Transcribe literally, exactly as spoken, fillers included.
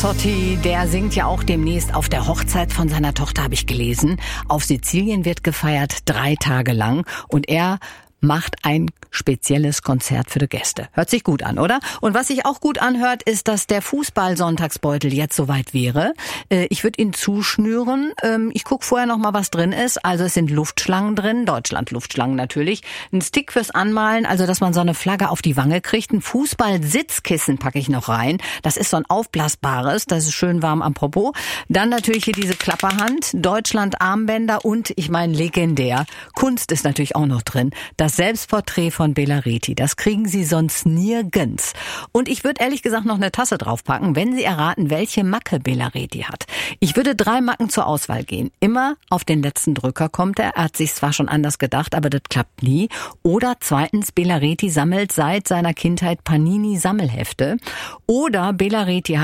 Totti, der singt ja auch demnächst auf der Hochzeit von seiner Tochter, habe ich gelesen. Auf Sizilien wird gefeiert, drei Tage lang. Und er macht ein spezielles Konzert für die Gäste. Hört sich gut an, oder? Und was sich auch gut anhört, ist, dass der Fußball-Sonntagsbeutel jetzt soweit wäre. Ich würde ihn zuschnüren. Ich gucke vorher noch mal, was drin ist. Also es sind Luftschlangen drin, Deutschland-Luftschlangen natürlich. Ein Stick fürs Anmalen, also dass man so eine Flagge auf die Wange kriegt. Ein Fußball-Sitzkissen packe ich noch rein. Das ist so ein aufblasbares, das ist schön warm am Popo. Dann natürlich hier diese Klapperhand, Deutschland-Armbänder und, ich meine, legendär, Kunst ist natürlich auch noch drin. Das Selbstporträt von Bela Reti, das kriegen Sie sonst nirgends. Und ich würde ehrlich gesagt noch eine Tasse draufpacken, wenn Sie erraten, welche Macke Bela Reti hat. Ich würde drei Macken zur Auswahl gehen. Immer auf den letzten Drücker kommt er. Er hat sich zwar schon anders gedacht, aber das klappt nie. Oder zweitens, Bela Reti sammelt seit seiner Kindheit Panini-Sammelhefte. Oder Bela Reti hat